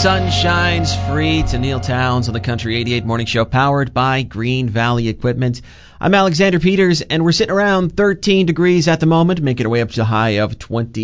sun shines free to Neil Towns on the Country 88 Morning Show, powered by Green Valley Equipment. I'm Alexander Peters, and we're sitting around 13 degrees at the moment, making our way up to a high of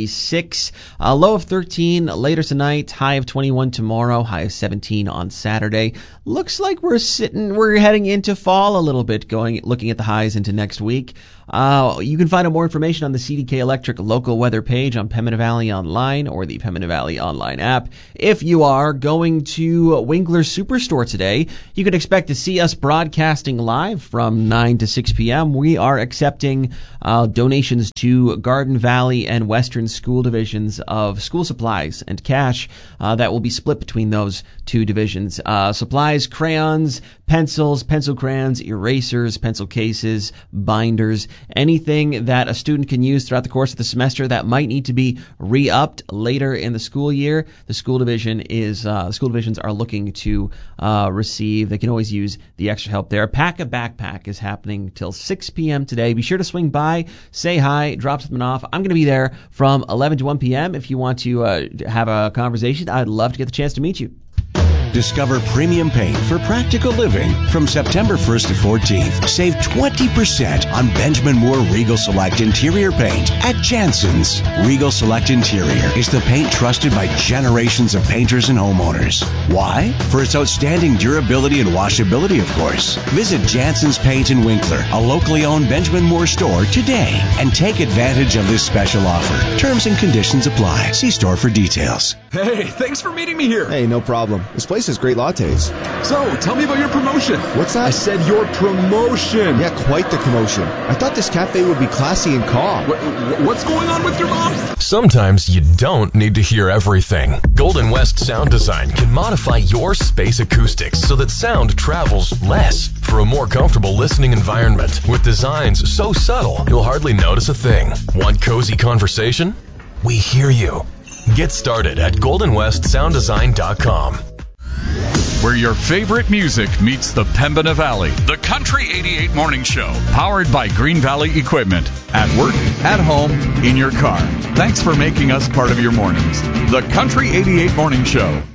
26, a low of 13 later tonight, high of 21 tomorrow, high of 17 on Saturday. Looks like we're heading into fall a little bit, looking at the highs into next week. You can find out more information on the CDK Electric local weather page on Pembina Valley Online or the Pembina Valley Online app. If you are going to Winkler Superstore today, you can expect to see us broadcasting live from 9 to 6 p.m. We are accepting donations to Garden Valley and Western school divisions of school supplies and cash that will be split between those two divisions. Supplies, crayons, pencils, pencil crayons, erasers, pencil cases, binders, anything that a student can use throughout the course of the semester that might need to be re-upped later in the school year. The school divisions are looking to receive. They can always use the extra help there. Pack a Backpack is happening till 6 p.m. today. Be sure to swing by, say hi, drop something off. I'm going to be there from 11 to 1 p.m. If you want to have a conversation, I'd love to get the chance to meet you. Discover premium paint for practical living from September 1st to 14th. Save 20% on Benjamin Moore Regal Select Interior Paint at Jansen's. Regal Select Interior is the paint trusted by generations of painters and homeowners. Why? For its outstanding durability and washability, of course. Visit Jansen's Paint in Winkler, a locally owned Benjamin Moore store today, and take advantage of this special offer. Terms and conditions apply. See store for details. Hey, thanks for meeting me here. Hey, no problem. This place has great lattes. So, tell me about your promotion. What's that? I said your promotion. Yeah, quite the commotion. I thought this cafe would be classy and calm. What's going on with your mom? Sometimes you don't need to hear everything. Golden West Sound Design can modify your space acoustics so that sound travels less for a more comfortable listening environment. With designs so subtle, you'll hardly notice a thing. Want cozy conversation? We hear you. Get started at goldenwestsounddesign.com. Where your favorite music meets the Pembina Valley. The Country 88 Morning Show, powered by Green Valley Equipment. At work, at home, in your car. Thanks for making us part of your mornings. The Country 88 Morning Show.